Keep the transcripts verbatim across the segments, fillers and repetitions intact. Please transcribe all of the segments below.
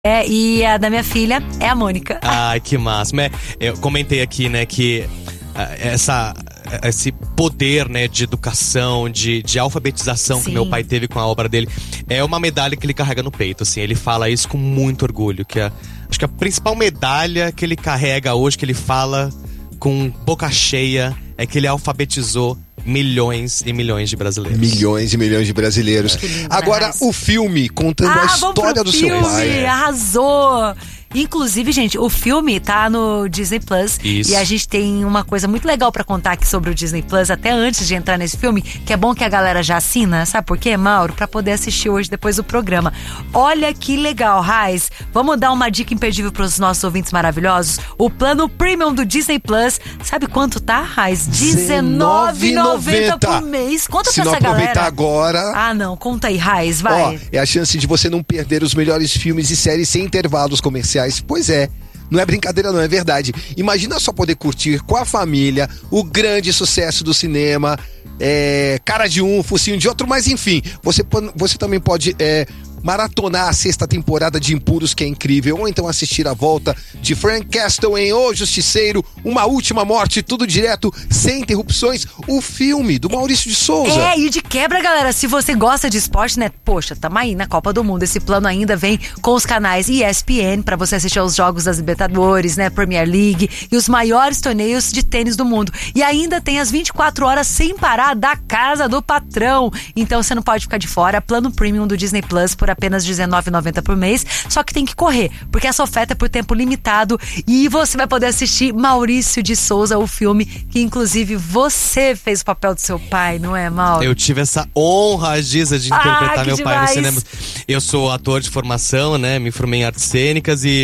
É, e a da minha filha é a Mônica. Ai, que massa. Eu comentei aqui, né, que uh, essa, esse poder, né, de educação, de, de alfabetização Sim. que meu pai teve com a obra dele, é uma medalha que ele carrega no peito, assim. Ele fala isso com muito orgulho, que a, acho que a principal medalha que ele carrega hoje, que ele fala com boca cheia, é que ele alfabetizou milhões e milhões de brasileiros. Milhões e milhões de brasileiros. É. Lindo, Agora, né? o filme contando ah, a história do filme. seu pai. Arrasou! Inclusive, gente, o filme tá no Disney Plus. Isso. E a gente tem uma coisa muito legal pra contar aqui sobre o Disney Plus, até antes de entrar nesse filme, que é bom que a galera já assina. Sabe por quê, Mauro? Pra poder assistir hoje depois do programa. Olha que legal, Raiz. Vamos dar uma dica imperdível pros nossos ouvintes maravilhosos. O plano Premium do Disney Plus, sabe quanto tá, Raiz? dezenove reais e noventa centavos por mês. Conta Se pra não essa galera. aproveitar agora... Ah, não. Conta aí, Raiz, vai. Ó, é a chance de você não perder os melhores filmes e séries sem intervalos comerciais. Pois é, não é brincadeira não, é verdade. Imagina só poder curtir com a família o grande sucesso do cinema, é, cara de um, focinho de outro, mas enfim, você, você também pode... É, maratonar a sexta temporada de Impuros, que é incrível, ou então assistir a volta de Frank Castle em O Justiceiro, Uma Última Morte, tudo direto, sem interrupções, o filme do Maurício de Souza. É, e de quebra, galera, se você gosta de esporte, né, poxa, tamo aí na Copa do Mundo, esse plano ainda vem com os canais E S P N, pra você assistir aos jogos das Libertadores, né, Premier League e os maiores torneios de tênis do mundo, e ainda tem as vinte e quatro horas sem parar da casa do patrão, então você não pode ficar de fora. Plano Premium do Disney Plus por apenas dezenove reais e noventa centavos por mês, só que tem que correr, porque essa oferta é por tempo limitado e você vai poder assistir Maurício de Souza, o filme que inclusive você fez o papel do seu pai, não é, Mauro? Eu tive essa honra, Giza, de interpretar ah, meu demais. pai no cinema. Eu sou ator de formação, né, me formei em artes cênicas e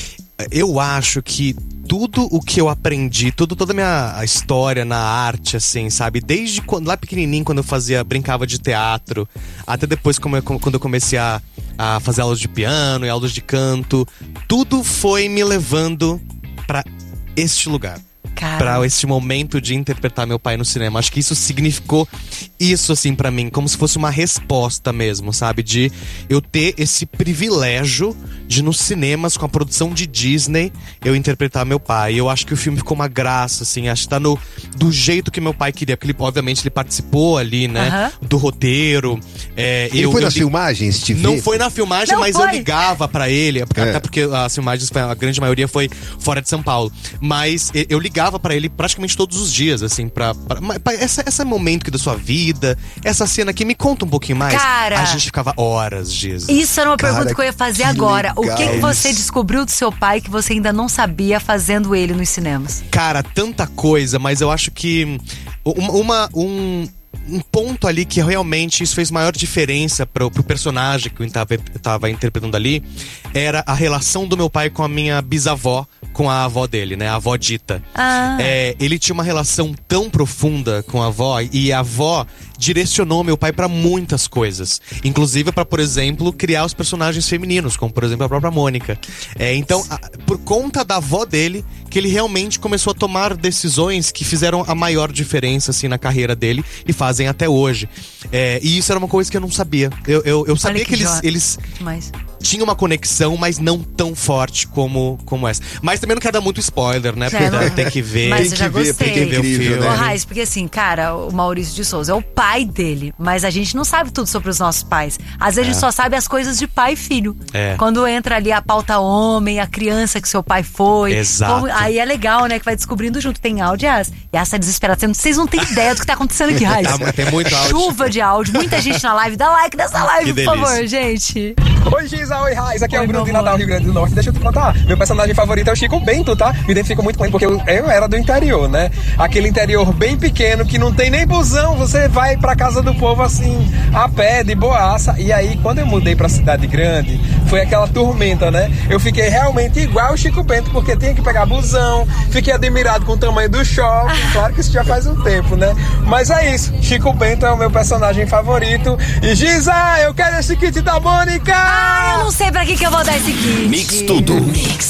eu acho que tudo o que eu aprendi, tudo, toda a minha história na arte, assim, sabe? Desde quando, lá pequenininho, quando eu fazia, brincava de teatro, até depois como eu, quando eu comecei a, a fazer aulas de piano e aulas de canto, tudo foi me levando pra este lugar. Cara. Pra este momento de interpretar meu pai no cinema. Acho que isso significou isso, assim, pra mim, como se fosse uma resposta mesmo, sabe? De eu ter esse privilégio de, nos cinemas, com a produção de Disney, eu interpretar meu pai. E eu acho que o filme ficou uma graça, assim, acho que tá no, do jeito que meu pai queria. Porque ele, obviamente, ele participou ali, né? Uh-huh. Do roteiro. É, ele eu, foi eu, nas eu, filmagens? Te não vi? foi na filmagem, não mas foi. eu ligava pra ele. Porque, é. Até porque as filmagens, a grande maioria foi fora de São Paulo. Mas eu ligava pra ele praticamente todos os dias, assim, pra... pra, pra essa, esse momento aqui da sua vida, essa cena aqui, me conta um pouquinho mais. Cara, a gente ficava horas, Jesus. Isso era uma Cara, pergunta que eu ia fazer que agora. O que, que você isso. descobriu do seu pai que você ainda não sabia fazendo ele nos cinemas? Cara, tanta coisa, mas eu acho que uma... uma um, um ponto ali que realmente isso fez maior diferença pro, pro personagem que eu tava, tava interpretando ali era a relação do meu pai com a minha bisavó, com a avó dele, né? A avó Dita. Ah. É, ele tinha uma relação tão profunda com a avó, e a avó direcionou meu pai pra muitas coisas. Inclusive pra, por exemplo, criar os personagens femininos, como por exemplo a própria Mônica. É, então, a, por conta da avó dele, que ele realmente começou a tomar decisões que fizeram a maior diferença, assim, na carreira dele, e fazem até hoje. É, e isso era uma coisa que eu não sabia. Eu, eu, eu sabia que, que eles, eles tinham uma conexão, mas não tão forte como, como essa. Mas também não quero dar muito spoiler, né? Porque não, tem que ver. Mas tem eu já que ver, gostei. tem que ver o filme. Ô, Raiz, porque assim, cara, o Maurício de Souza é o pai dele, mas a gente não sabe tudo sobre os nossos pais. Às vezes é. a gente só sabe as coisas de pai e filho. É. Quando entra ali a pauta homem, a criança que seu pai foi. Exato. Como, aí é legal, né? Que vai descobrindo junto. Tem áudio, Yas. Yas tá desesperada. Vocês não têm ideia do que tá acontecendo aqui, Raiz. Tá, tem muito áudio. Chuva de áudio. Muita gente na live. Dá like nessa live, que por delícia. favor, gente. Oi, Giza. Oi, Raiz. Aqui é Oi, o Bruno de amor. Natal, Rio Grande do Norte. Deixa eu te contar. Meu personagem favorito é o Chico Bento, tá? Me identifico muito com ele, porque eu, eu era do interior, né? Aquele interior bem pequeno, que não tem nem busão. Você vai pra casa do povo, assim, a pé, de boaça. E aí, quando eu mudei pra cidade grande, foi aquela tormenta, né? Eu fiquei realmente igual o Chico Bento, porque tinha que pegar busão. Fiquei admirado com o tamanho do shopping. Claro que isso já faz um tempo, né? Mas é isso. Chico Bento é o meu personagem favorito. E Giza, eu quero esse kit da Mônica! Ah, eu não sei pra que, que eu vou dar esse kit. Mix tudo. Mix.